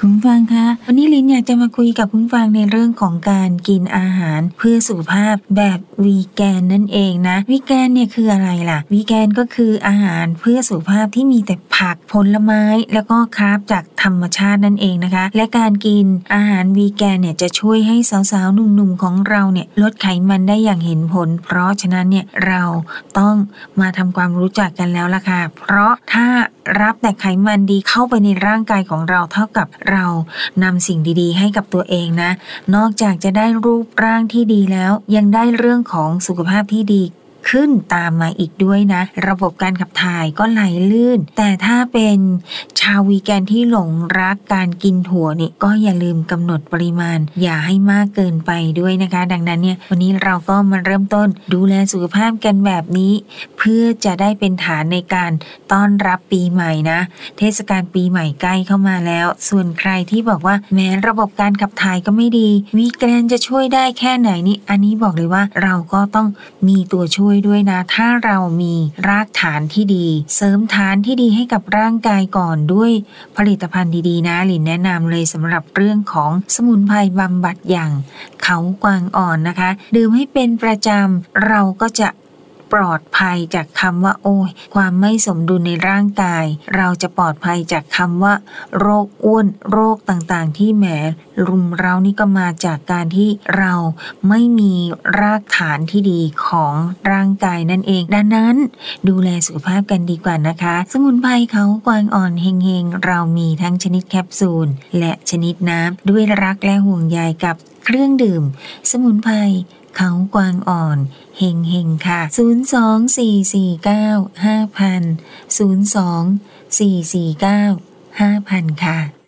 คุณฟังคะวันนี้ลินอยากจะมาคุยกับคุณฟังในเรื่องของการกินอาหารเพื่อสุขภาพแบบวีแกนนั่นเองนะวีแกนเนี่ยคืออะไรล่ะวีแกนก็คืออาหารเพื่อสุขภาพที่มีแต่ผักผลไม้แล้วก็คาร์บจากธรรมชาตินั่นเองนะคะและการกินอาหารวีแกนเนี่ยจะช่วยให้สาวๆหนุ่มๆของเราเนี่ยลดไขมันได้อย่างเห็นผลเพราะฉะนั้นเนี่ยเราต้องมาทำความรู้จักกันแล้วล่ะค่ะเพราะถ้ารับแต่ไขมันดีเข้าไปในร่างกายของเราเท่ากับเรานำสิ่งดีๆให้กับตัวเองนะนอกจากจะได้รูปร่างที่ดีแล้วยังได้เรื่องของสุขภาพที่ดีขึ้นตามมาอีกด้วยนะระบบการขับถ่ายก็ไหลลื่นแต่ถ้าเป็นชาววีแกนที่หลงรักการกินถั่วนี่ก็อย่าลืมกำหนดปริมาณอย่าให้มากเกินไปด้วยนะคะดังนั้นเนี่ยวันนี้เราก็มาเริ่มต้นดูแลสุขภาพกันแบบนี้เพื่อจะได้เป็นฐานในการต้อนรับปีใหม่นะเทศกาลปีใหม่ใกล้เข้ามาแล้วส่วนใครที่บอกว่าแม้ระบบการขับถ่ายก็ไม่ดีวีแกนจะช่วยได้แค่ไหนนี่อันนี้บอกเลยว่าเราก็ต้องมีตัวช่วยด้วยนะถ้าเรามีรากฐานที่ดีเสริมฐานที่ดีให้กับร่างกายก่อนด้วยผลิตภัณฑ์ดีๆนะหลินแนะนำเลยสำหรับเรื่องของสมุนไพรบำบัดอย่างเขากวางอ่อนนะคะดื่มให้เป็นประจำเราก็จะปลอดภัยจากคำว่าโอ้ยความไม่สมดุลในร่างกายเราจะปลอดภัยจากคำว่าโรคอ้วนโรคต่างๆที่แหมรุมเรานี่ก็มาจากการที่เราไม่มีรากฐานที่ดีของร่างกายนั่นเองดังนั้นดูแลสุขภาพกันดีกว่านะคะสมุนไพรเขากวางอ่อนเฮงๆเรามีทั้งชนิดแคปซูลและชนิดน้ำด้วยรักและห่วงใยกับเครื่องดื่มสมุนไพรเขากวางอ่อนเฮงๆค่ะ024495000 024495000ค่ะ